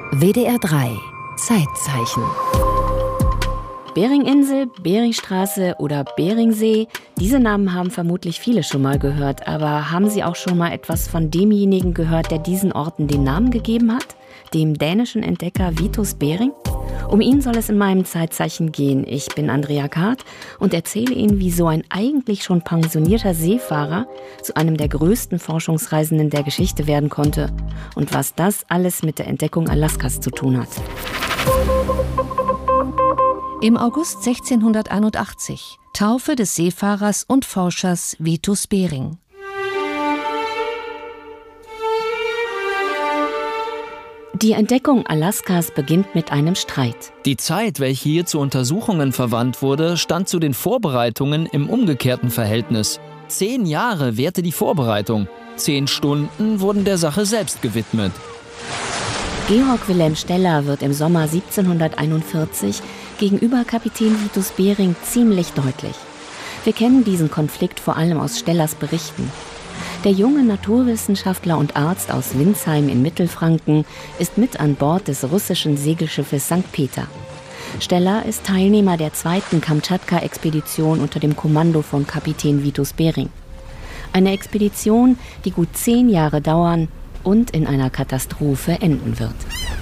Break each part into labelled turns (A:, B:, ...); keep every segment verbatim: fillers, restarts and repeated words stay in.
A: W D R drei Zeitzeichen.
B: Beringinsel, Beringstraße oder Beringsee, diese Namen haben vermutlich viele schon mal gehört. Aber haben Sie auch schon mal etwas von demjenigen gehört, der diesen Orten den Namen gegeben hat? Dem dänischen Entdecker Vitus Bering? Um ihn soll es in meinem Zeitzeichen gehen. Ich bin Andrea Kart und erzähle Ihnen, wie so ein eigentlich schon pensionierter Seefahrer zu einem der größten Forschungsreisenden der Geschichte werden konnte und was das alles mit der Entdeckung Alaskas zu tun hat.
A: Im August sechzehnhunderteinundachtzig, Taufe des Seefahrers und Forschers Vitus Bering.
B: Die Entdeckung Alaskas beginnt mit einem Streit.
C: Die Zeit, welche hier zu Untersuchungen verwandt wurde, stand zu den Vorbereitungen im umgekehrten Verhältnis. Zehn Jahre währte die Vorbereitung. Zehn Stunden wurden der Sache selbst gewidmet.
B: Georg Wilhelm Steller wird im Sommer siebzehnhunderteinundvierzig gegenüber Kapitän Vitus Bering ziemlich deutlich. Wir kennen diesen Konflikt vor allem aus Stellers Berichten. Der junge Naturwissenschaftler und Arzt aus Windsheim in Mittelfranken ist mit an Bord des russischen Segelschiffes Sankt Peter. Steller ist Teilnehmer der zweiten Kamtschatka-Expedition unter dem Kommando von Kapitän Vitus Bering. Eine Expedition, die gut zehn Jahre dauern und in einer Katastrophe enden wird.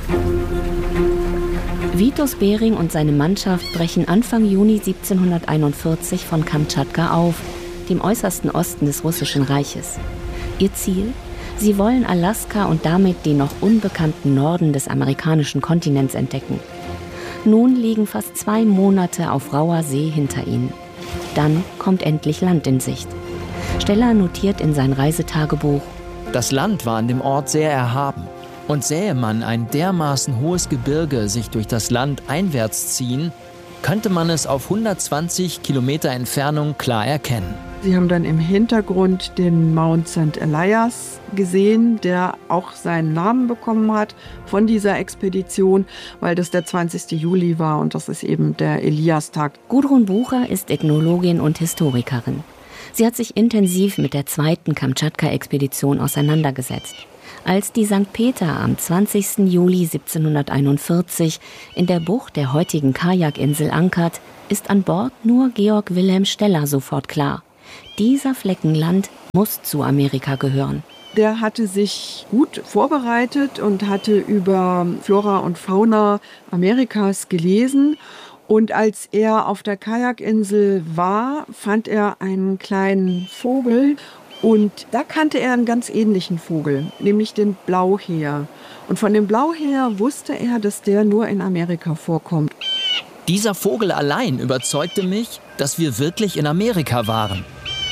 B: Vitus Bering und seine Mannschaft brechen Anfang Juni siebzehnhunderteinundvierzig von Kamtschatka auf, dem äußersten Osten des Russischen Reiches. Ihr Ziel? Sie wollen Alaska und damit den noch unbekannten Norden des amerikanischen Kontinents entdecken. Nun liegen fast zwei Monate auf rauer See hinter ihnen. Dann kommt endlich Land in Sicht. Steller notiert in sein Reisetagebuch:
C: Das Land war an dem Ort sehr erhaben. Und sähe man ein dermaßen hohes Gebirge sich durch das Land einwärts ziehen, könnte man es auf hundertzwanzig Kilometer Entfernung klar erkennen.
D: Sie haben dann im Hintergrund den Mount Saint Elias gesehen, der auch seinen Namen bekommen hat von dieser Expedition, weil das der zwanzigste Juli war und das ist eben der Eliastag.
B: Gudrun Bucher ist Ethnologin und Historikerin. Sie hat sich intensiv mit der zweiten Kamtschatka-Expedition auseinandergesetzt. Als die Sankt Peter am zwanzigsten Juli siebzehnhunderteinundvierzig in der Bucht der heutigen Kajakinsel ankert, ist an Bord nur Georg Wilhelm Steller sofort klar: Dieser Flecken Land muss zu Amerika gehören.
D: Der hatte sich gut vorbereitet und hatte über Flora und Fauna Amerikas gelesen. Und als er auf der Kajakinsel war, fand er einen kleinen Vogel. Und da kannte er einen ganz ähnlichen Vogel, nämlich den Blauheer. Und von dem Blauheer wusste er, dass der nur in Amerika vorkommt.
C: Dieser Vogel allein überzeugte mich, dass wir wirklich in Amerika waren.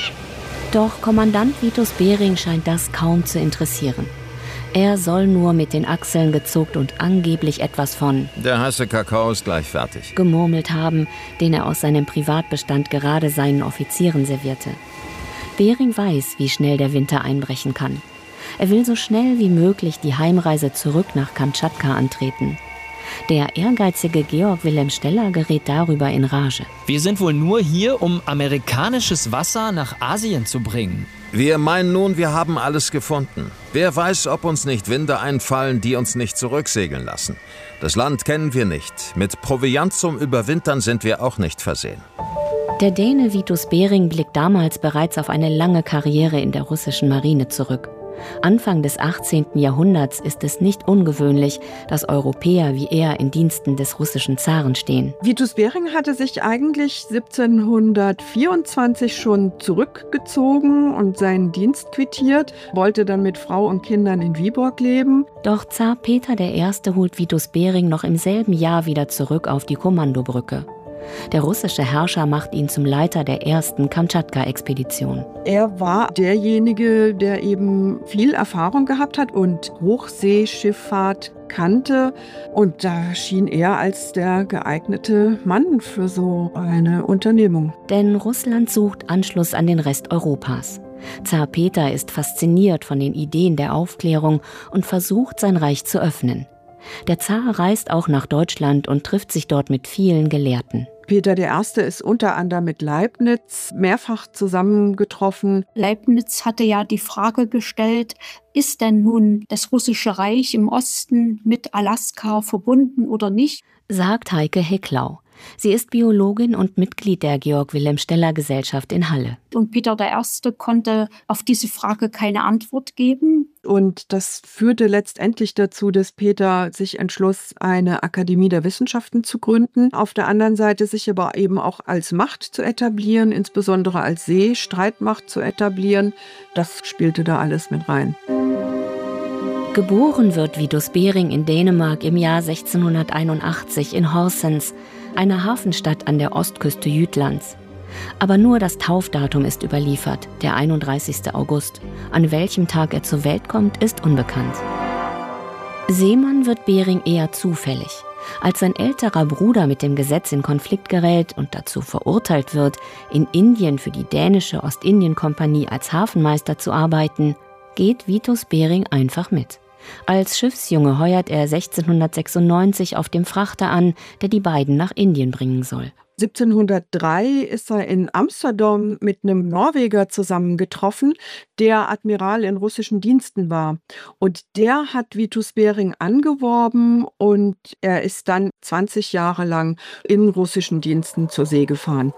B: Doch Kommandant Vitus Bering scheint das kaum zu interessieren. Er soll nur mit den Achseln gezuckt und angeblich etwas von
E: Der heiße Kakao ist gleich fertig
B: gemurmelt haben, den er aus seinem Privatbestand gerade seinen Offizieren servierte. Bering weiß, wie schnell der Winter einbrechen kann. Er will so schnell wie möglich die Heimreise zurück nach Kamtschatka antreten. Der ehrgeizige Georg Wilhelm Steller gerät darüber in Rage.
C: Wir sind wohl nur hier, um amerikanisches Wasser nach Asien zu bringen.
E: Wir meinen nun, wir haben alles gefunden. Wer weiß, ob uns nicht Winde einfallen, die uns nicht zurücksegeln lassen. Das Land kennen wir nicht. Mit Proviant zum Überwintern sind wir auch nicht versehen.
B: Der Däne Vitus Bering blickt damals bereits auf eine lange Karriere in der russischen Marine zurück. Anfang des achtzehnten Jahrhunderts ist es nicht ungewöhnlich, dass Europäer wie er in Diensten des russischen Zaren stehen.
D: Vitus Bering hatte sich eigentlich siebzehnhundertvierundzwanzig schon zurückgezogen und seinen Dienst quittiert, wollte dann mit Frau und Kindern in Viborg leben.
B: Doch Zar Peter der Erste holt Vitus Bering noch im selben Jahr wieder zurück auf die Kommandobrücke. Der russische Herrscher macht ihn zum Leiter der ersten Kamtschatka-Expedition.
D: Er war derjenige, der eben viel Erfahrung gehabt hat und Hochseeschifffahrt kannte. Und da schien er als der geeignete Mann für so eine Unternehmung.
B: Denn Russland sucht Anschluss an den Rest Europas. Zar Peter ist fasziniert von den Ideen der Aufklärung und versucht, sein Reich zu öffnen. Der Zar reist auch nach Deutschland und trifft sich dort mit vielen Gelehrten.
D: Peter der Erste ist unter anderem mit Leibniz mehrfach zusammengetroffen.
F: Leibniz hatte ja die Frage gestellt, ist denn nun das russische Reich im Osten mit Alaska verbunden oder nicht?
B: Sagt Heike Hecklau. Sie ist Biologin und Mitglied der Georg-Wilhelm-Steller-Gesellschaft in Halle.
F: Und Peter der Erste konnte auf diese Frage keine Antwort geben.
D: Und das führte letztendlich dazu, dass Peter sich entschloss, eine Akademie der Wissenschaften zu gründen. Auf der anderen Seite sich aber eben auch als Macht zu etablieren, insbesondere als Seestreitmacht zu etablieren. Das spielte da alles mit rein.
B: Geboren wird Vitus Bering in Dänemark im Jahr sechzehnhunderteinundachtzig in Horsens, einer Hafenstadt an der Ostküste Jütlands. Aber nur das Taufdatum ist überliefert, der einunddreißigster August. An welchem Tag er zur Welt kommt, ist unbekannt. Seemann wird Bering eher zufällig. Als sein älterer Bruder mit dem Gesetz in Konflikt gerät und dazu verurteilt wird, in Indien für die dänische Ostindien-Kompanie als Hafenmeister zu arbeiten, geht Vitus Bering einfach mit. Als Schiffsjunge heuert er sechzehnhundertsechsundneunzig auf dem Frachter an, der die beiden nach Indien bringen soll.
D: siebzehnhundertdrei ist er in Amsterdam mit einem Norweger zusammengetroffen, der Admiral in russischen Diensten war. Und der hat Vitus Bering angeworben und er ist dann zwanzig Jahre lang in russischen Diensten zur See gefahren.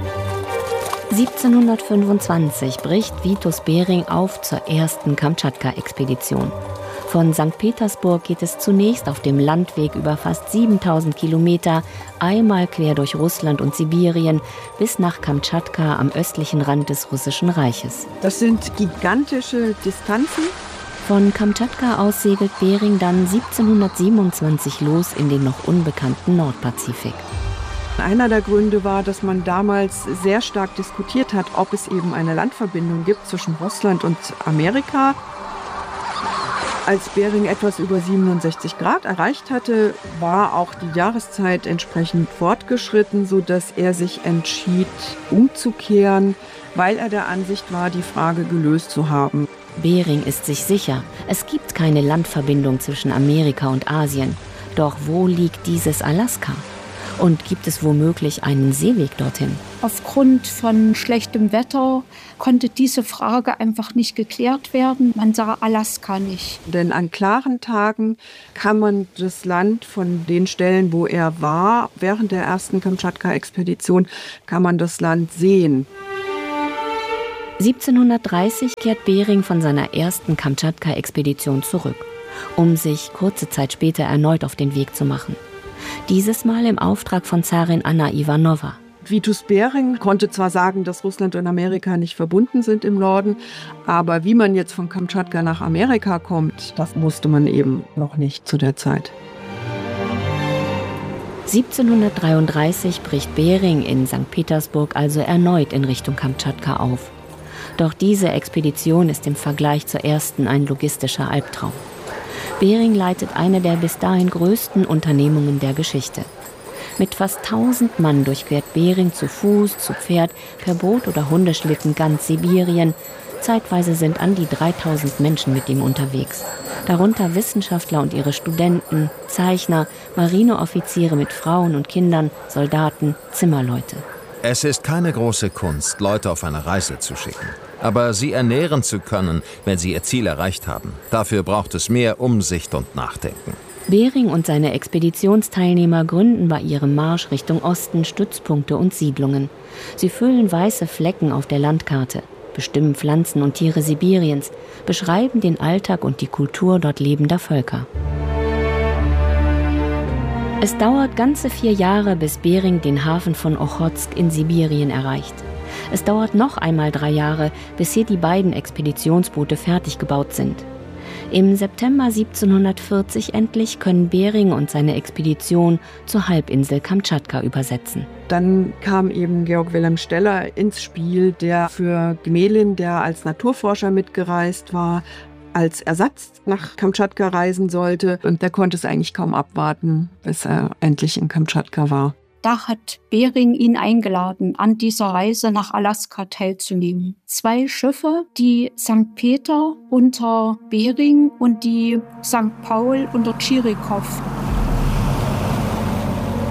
B: siebzehnhundertfünfundzwanzig bricht Vitus Bering auf zur ersten Kamtschatka-Expedition. Von Sankt Petersburg geht es zunächst auf dem Landweg über fast siebentausend Kilometer, einmal quer durch Russland und Sibirien, bis nach Kamtschatka am östlichen Rand des Russischen Reiches.
D: Das sind gigantische Distanzen.
B: Von Kamtschatka aus segelt Bering dann siebzehnhundertsiebenundzwanzig los in den noch unbekannten Nordpazifik.
D: Einer der Gründe war, dass man damals sehr stark diskutiert hat, ob es eben eine Landverbindung gibt zwischen Russland und Amerika. Als Bering etwas über siebenundsechzig Grad erreicht hatte, war auch die Jahreszeit entsprechend fortgeschritten, sodass er sich entschied, umzukehren, weil er der Ansicht war, die Frage gelöst zu haben.
B: Bering ist sich sicher, es gibt keine Landverbindung zwischen Amerika und Asien. Doch wo liegt dieses Alaska? Und gibt es womöglich einen Seeweg dorthin?
F: Aufgrund von schlechtem Wetter konnte diese Frage einfach nicht geklärt werden. Man sah Alaska nicht.
D: Denn an klaren Tagen kann man das Land von den Stellen, wo er war, während der ersten Kamtschatka-Expedition, kann man das Land sehen.
B: siebzehnhundertdreißig kehrt Bering von seiner ersten Kamtschatka-Expedition zurück, um sich kurze Zeit später erneut auf den Weg zu machen. Dieses Mal im Auftrag von Zarin Anna Iwanova.
D: Vitus Bering konnte zwar sagen, dass Russland und Amerika nicht verbunden sind im Norden, aber wie man jetzt von Kamtschatka nach Amerika kommt, das wusste man eben noch nicht zu der Zeit.
B: siebzehnhundertdreiunddreißig bricht Bering in Sankt Petersburg also erneut in Richtung Kamtschatka auf. Doch diese Expedition ist im Vergleich zur ersten ein logistischer Albtraum. Bering leitet eine der bis dahin größten Unternehmungen der Geschichte. Mit fast tausend Mann durchquert Bering zu Fuß, zu Pferd, per Boot oder Hundeschlitten ganz Sibirien. Zeitweise sind an die dreitausend Menschen mit ihm unterwegs. Darunter Wissenschaftler und ihre Studenten, Zeichner, Marineoffiziere mit Frauen und Kindern, Soldaten, Zimmerleute.
E: Es ist keine große Kunst, Leute auf eine Reise zu schicken. Aber sie ernähren zu können, wenn sie ihr Ziel erreicht haben. Dafür braucht es mehr Umsicht und Nachdenken.
B: Bering und seine Expeditionsteilnehmer gründen bei ihrem Marsch Richtung Osten Stützpunkte und Siedlungen. Sie füllen weiße Flecken auf der Landkarte, bestimmen Pflanzen und Tiere Sibiriens, beschreiben den Alltag und die Kultur dort lebender Völker. Es dauert ganze vier Jahre, bis Bering den Hafen von Ochotsk in Sibirien erreicht. Es dauert noch einmal drei Jahre, bis hier die beiden Expeditionsboote fertig gebaut sind. Im September siebzehnhundertvierzig endlich können Bering und seine Expedition zur Halbinsel Kamtschatka übersetzen.
D: Dann kam eben Georg Wilhelm Steller ins Spiel, der für Gmelin, der als Naturforscher mitgereist war, als Ersatz nach Kamtschatka reisen sollte. Und der konnte es eigentlich kaum abwarten, bis er endlich in Kamtschatka war.
F: Da hat Bering ihn eingeladen, an dieser Reise nach Alaska teilzunehmen. Zwei Schiffe, die Sankt Peter unter Bering und die Sankt Paul unter Tschirikow.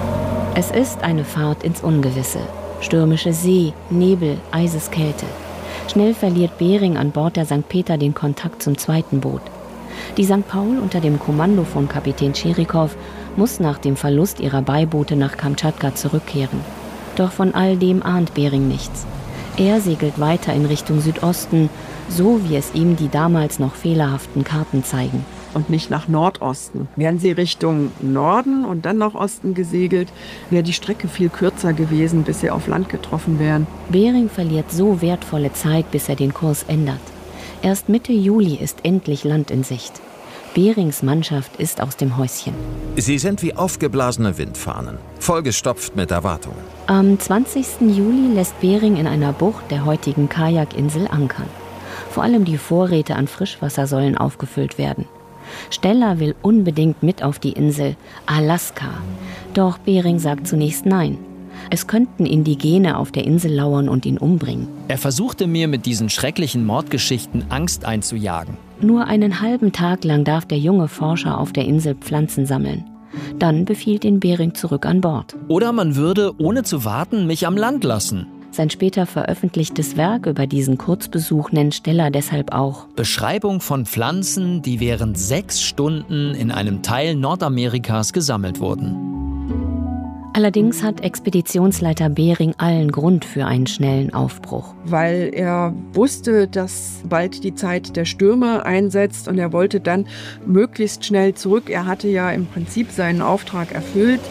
B: Es ist eine Fahrt ins Ungewisse. Stürmische See, Nebel, Eiseskälte. Schnell verliert Bering an Bord der Sankt Peter den Kontakt zum zweiten Boot. Die Sankt Paul unter dem Kommando von Kapitän Tschirikow muss nach dem Verlust ihrer Beiboote nach Kamtschatka zurückkehren. Doch von all dem ahnt Bering nichts. Er segelt weiter in Richtung Südosten, so wie es ihm die damals noch fehlerhaften Karten zeigen.
D: Und nicht nach Nordosten. Wären sie Richtung Norden und dann nach Osten gesegelt, wäre die Strecke viel kürzer gewesen, bis sie auf Land getroffen wären.
B: Bering verliert so wertvolle Zeit, bis er den Kurs ändert. Erst Mitte Juli ist endlich Land in Sicht. Berings Mannschaft ist aus dem Häuschen.
E: Sie sind wie aufgeblasene Windfahnen, vollgestopft mit Erwartungen.
B: Am zwanzigsten Juli lässt Bering in einer Bucht der heutigen Kajakinsel ankern. Vor allem die Vorräte an Frischwasser sollen aufgefüllt werden. Steller will unbedingt mit auf die Insel Alaska. Doch Bering sagt zunächst nein. Es könnten Indigene auf der Insel lauern und ihn umbringen.
C: Er versuchte mir mit diesen schrecklichen Mordgeschichten Angst einzujagen.
B: Nur einen halben Tag lang darf der junge Forscher auf der Insel Pflanzen sammeln. Dann befiehlt ihn Bering zurück an Bord.
C: Oder man würde, ohne zu warten, mich am Land lassen.
B: Sein später veröffentlichtes Werk über diesen Kurzbesuch nennt Steller deshalb auch
C: Beschreibung von Pflanzen, die während sechs Stunden in einem Teil Nordamerikas gesammelt wurden.
B: Allerdings hat Expeditionsleiter Bering allen Grund für einen schnellen Aufbruch.
D: Weil er wusste, dass bald die Zeit der Stürme einsetzt und er wollte dann möglichst schnell zurück. Er hatte ja im Prinzip seinen Auftrag erfüllt.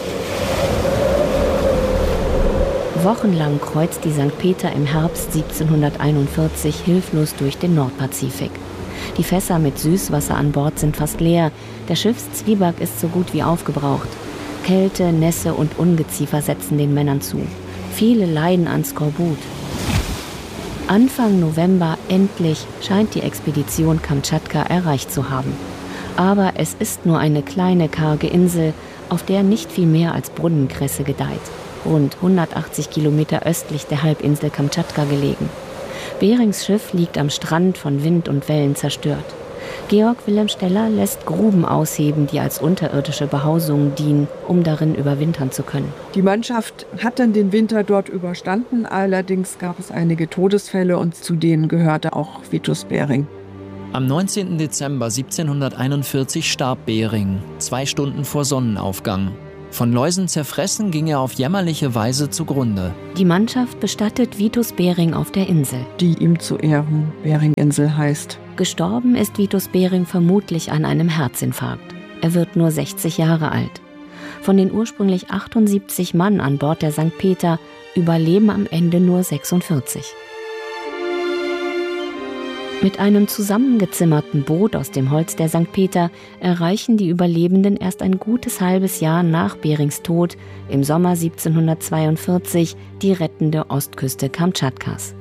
B: Wochenlang kreuzt die Sankt Peter im Herbst siebzehnhunderteinundvierzig hilflos durch den Nordpazifik. Die Fässer mit Süßwasser an Bord sind fast leer. Der Schiffszwieback ist so gut wie aufgebraucht. Kälte, Nässe und Ungeziefer setzen den Männern zu. Viele leiden an Skorbut. Anfang November endlich scheint die Expedition Kamtschatka erreicht zu haben. Aber es ist nur eine kleine, karge Insel, auf der nicht viel mehr als Brunnenkresse gedeiht. Rund hundertachtzig Kilometer östlich der Halbinsel Kamtschatka gelegen. Berings Schiff liegt am Strand von Wind und Wellen zerstört. Georg Wilhelm Steller lässt Gruben ausheben, die als unterirdische Behausungen dienen, um darin überwintern zu können.
D: Die Mannschaft hat dann den Winter dort überstanden, allerdings gab es einige Todesfälle und zu denen gehörte auch Vitus Bering.
C: Am neunzehnten Dezember siebzehnhunderteinundvierzig starb Bering, zwei Stunden vor Sonnenaufgang. Von Läusen zerfressen ging er auf jämmerliche Weise zugrunde.
B: Die Mannschaft bestattet Vitus Bering auf der Insel,
D: die ihm zu Ehren Beringinsel heißt.
B: Gestorben ist Vitus Bering vermutlich an einem Herzinfarkt. Er wird nur sechzig Jahre alt. Von den ursprünglich achtundsiebzig Mann an Bord der Sankt Peter überleben am Ende nur sechsundvierzig. Mit einem zusammengezimmerten Boot aus dem Holz der Sankt Peter erreichen die Überlebenden erst ein gutes halbes Jahr nach Berings Tod im Sommer siebzehnhundertzweiundvierzig die rettende Ostküste Kamtschatkas.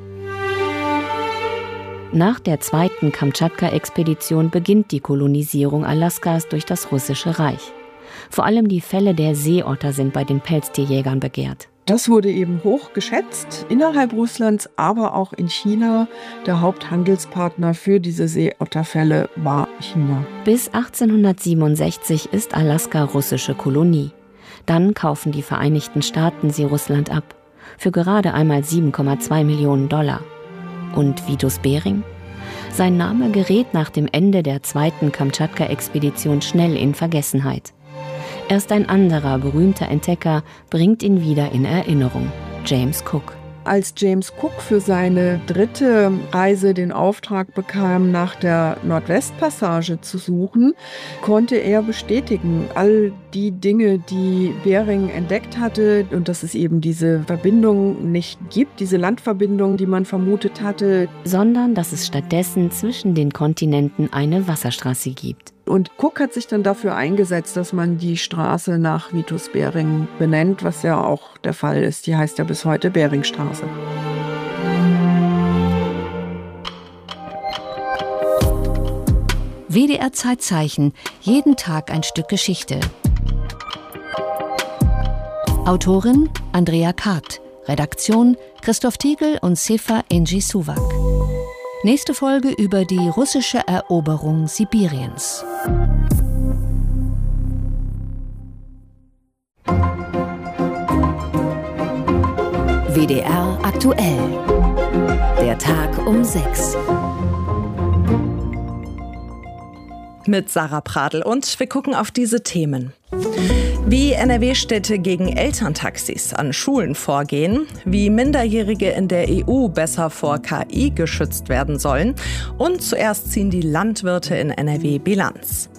B: Nach der zweiten Kamtschatka-Expedition beginnt die Kolonisierung Alaskas durch das Russische Reich. Vor allem die Felle der Seeotter sind bei den Pelztierjägern begehrt.
D: Das wurde eben hoch geschätzt innerhalb Russlands, aber auch in China. Der Haupthandelspartner für diese Seeotterfälle war China.
B: Bis achtzehnhundertsiebenundsechzig ist Alaska russische Kolonie. Dann kaufen die Vereinigten Staaten sie Russland ab. Für gerade einmal sieben Komma zwei Millionen Dollar. Und Vitus Bering? Sein Name gerät nach dem Ende der zweiten Kamtschatka-Expedition schnell in Vergessenheit. Erst ein anderer berühmter Entdecker bringt ihn wieder in Erinnerung: James Cook.
D: Als James Cook für seine dritte Reise den Auftrag bekam, nach der Nordwestpassage zu suchen, konnte er bestätigen, all die Dinge, die Bering entdeckt hatte, und dass es eben diese Verbindung nicht gibt, diese Landverbindung, die man vermutet hatte,
B: sondern dass es stattdessen zwischen den Kontinenten eine Wasserstraße gibt.
D: Und Cook hat sich dann dafür eingesetzt, dass man die Straße nach Vitus Bering benennt, was ja auch der Fall ist. Die heißt ja bis heute Beringstraße.
A: W D R Zeitzeichen, jeden Tag ein Stück Geschichte. Autorin Andrea Kart, Redaktion Christoph Tiegel und Sefa Engi Suwak. Nächste Folge über die russische Eroberung Sibiriens. W D R aktuell. Der Tag um sechs.
G: Mit Sarah Pradl und wir gucken auf diese Themen. Wie N R W-Städte gegen Elterntaxis an Schulen vorgehen, wie Minderjährige in der E U besser vor K I geschützt werden sollen und zuerst ziehen die Landwirte in N R W Bilanz.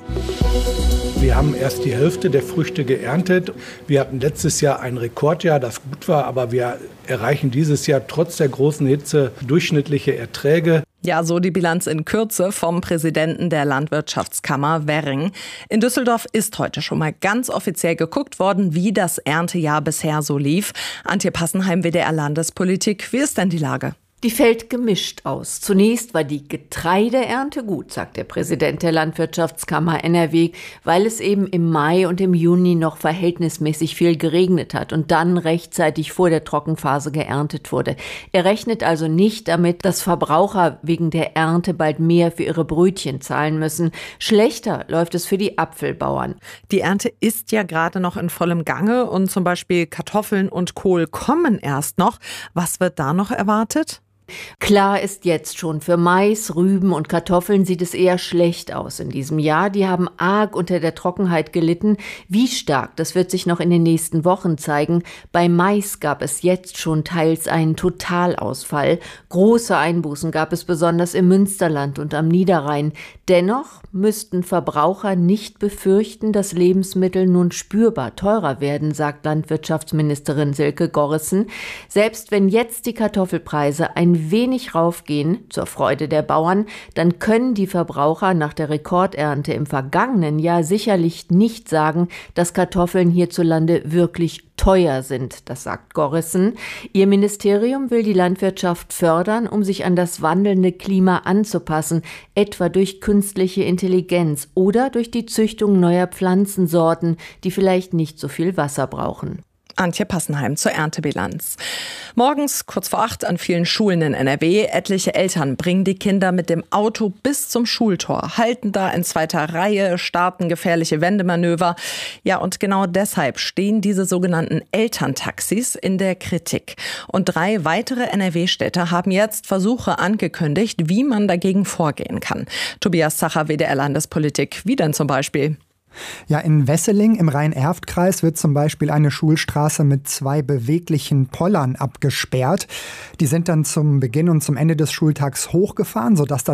H: Wir haben erst die Hälfte der Früchte geerntet. Wir hatten letztes Jahr ein Rekordjahr, das gut war, aber wir erreichen dieses Jahr trotz der großen Hitze durchschnittliche Erträge.
G: Ja, so die Bilanz in Kürze vom Präsidenten der Landwirtschaftskammer Werring. In Düsseldorf ist heute schon mal ganz offiziell geguckt worden, wie das Erntejahr bisher so lief. Antje Passenheim, W D R Landespolitik. Wie ist denn die Lage?
I: Die fällt gemischt aus. Zunächst war die Getreideernte gut, sagt der Präsident der Landwirtschaftskammer N R W, weil es eben im Mai und im Juni noch verhältnismäßig viel geregnet hat und dann rechtzeitig vor der Trockenphase geerntet wurde. Er rechnet also nicht damit, dass Verbraucher wegen der Ernte bald mehr für ihre Brötchen zahlen müssen. Schlechter läuft es für die Apfelbauern.
G: Die Ernte ist ja gerade noch in vollem Gange und zum Beispiel Kartoffeln und Kohl kommen erst noch. Was wird da noch erwartet?
I: Klar ist jetzt schon, für Mais, Rüben und Kartoffeln sieht es eher schlecht aus in diesem Jahr. Die haben arg unter der Trockenheit gelitten. Wie stark, das wird sich noch in den nächsten Wochen zeigen. Bei Mais gab es jetzt schon teils einen Totalausfall. Große Einbußen gab es besonders im Münsterland und am Niederrhein. Dennoch müssten Verbraucher nicht befürchten, dass Lebensmittel nun spürbar teurer werden, sagt Landwirtschaftsministerin Silke Gorrissen. Selbst wenn jetzt die Kartoffelpreise ein wenig raufgehen, zur Freude der Bauern, dann können die Verbraucher nach der Rekordernte im vergangenen Jahr sicherlich nicht sagen, dass Kartoffeln hierzulande wirklich teuer sind, das sagt Gorrissen. Ihr Ministerium will die Landwirtschaft fördern, um sich an das wandelnde Klima anzupassen, etwa durch künstliche Intelligenz oder durch die Züchtung neuer Pflanzensorten, die vielleicht nicht so viel Wasser brauchen.
G: Antje Passenheim zur Erntebilanz. Morgens kurz vor acht an vielen Schulen in N R W. Etliche Eltern bringen die Kinder mit dem Auto bis zum Schultor, halten da in zweiter Reihe, starten gefährliche Wendemanöver. Ja, und genau deshalb stehen diese sogenannten Elterntaxis in der Kritik. Und drei weitere N R W-Städte haben jetzt Versuche angekündigt, wie man dagegen vorgehen kann. Tobias Zacher, W D R Landespolitik. Wie denn zum Beispiel?
J: Ja, in Wesseling im Rhein-Erft-Kreis wird zum Beispiel eine Schulstraße mit zwei beweglichen Pollern abgesperrt. Die sind dann zum Beginn und zum Ende des Schultags hochgefahren, sodass da